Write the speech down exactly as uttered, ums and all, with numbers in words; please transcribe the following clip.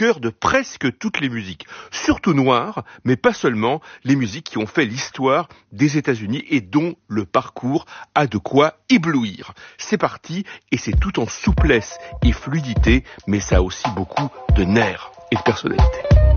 cœur de presque toutes les musiques, surtout noires, mais pas seulement, les musiques qui ont fait l'histoire des États-Unis et dont le parcours a de quoi éblouir. C'est parti, et c'est tout en souplesse et fluidité, mais ça a aussi beaucoup de nerfs et de personnalité.